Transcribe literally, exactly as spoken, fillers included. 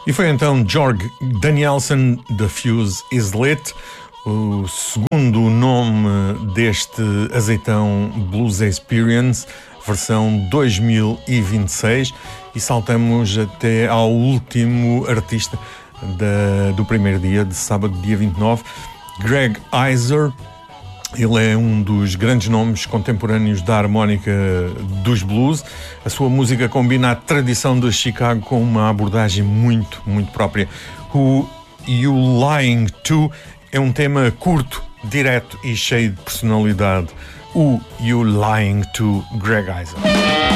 E foi então Jorg Danielsen, The Fuse is Lit, o segundo nome deste azeitão Blues Experience, versão dois mil e vinte e seis, e saltamos até ao último artista da, do primeiro dia, de sábado, dia vinte e nove, Greg Eiser. Ele é um dos grandes nomes contemporâneos da harmónica dos blues. A sua música combina a tradição de Chicago com uma abordagem muito, muito própria. Who You Lying To é um tema curto, direto e cheio de personalidade. Who You Lying To, Greg Eiser.